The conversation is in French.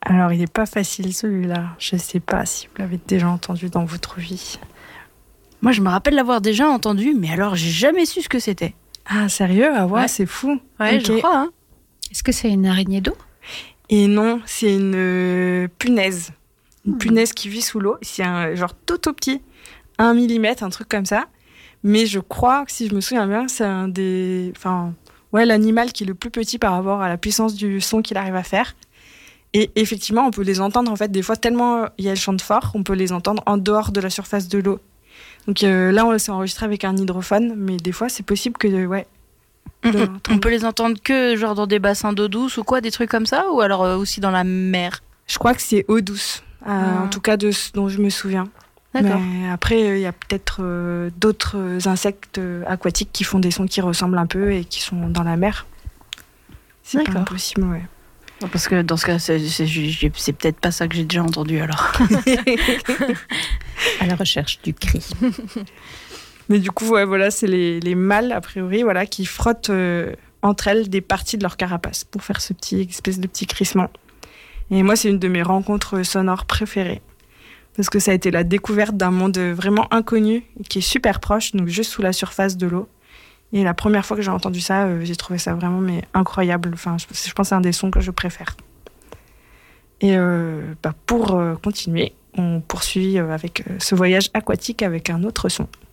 Alors, il n'est pas facile celui-là. Je ne sais pas si vous l'avez déjà entendu dans votre vie. Moi, je me rappelle l'avoir déjà entendu, mais alors j'ai jamais su ce que c'était. Ah, sérieux? Ah ouais, Ouais. c'est fou. Ouais, Ok. je crois. Hein. Est-ce que c'est une araignée d'eau? Et non, c'est une punaise. Une punaise qui vit sous l'eau. C'est un genre tout petit, 1 millimètre, un truc comme ça. Mais je crois que si je me souviens bien, c'est l'animal qui est le plus petit par rapport à la puissance du son qu'il arrive à faire. Et effectivement, on peut les entendre, en fait, des fois, tellement ils chantent fort, on peut les entendre en dehors de la surface de l'eau. Donc là, on s'est enregistré avec un hydrophone, mais des fois, c'est possible que, On peut les entendre que genre dans des bassins d'eau douce ou quoi, des trucs comme ça, ou alors aussi dans la mer. Je crois que c'est eau douce, en tout cas de ce dont je me souvian. D'accord. Mais après, il y a peut-être d'autres insectes aquatiques qui font des sons qui ressemblent un peu et qui sont dans la mer. C'est pas D'accord. impossible, ouais. Non, parce que dans ce cas, c'est peut-être pas ça que j'ai déjà entendu alors. À la recherche du cri. Mais du coup, ouais, voilà, c'est les mâles, a priori, voilà, qui frottent entre elles des parties de leur carapace pour faire ce espèce de petit crissement. Et moi, c'est une de mes rencontres sonores préférées. Parce que ça a été la découverte d'un monde vraiment inconnu, qui est super proche, donc juste sous la surface de l'eau. Et la première fois que j'ai entendu ça, j'ai trouvé ça vraiment incroyable. Enfin, je pense que c'est un des sons que je préfère. Et pour continuer, on poursuit avec ce voyage aquatique avec un autre son.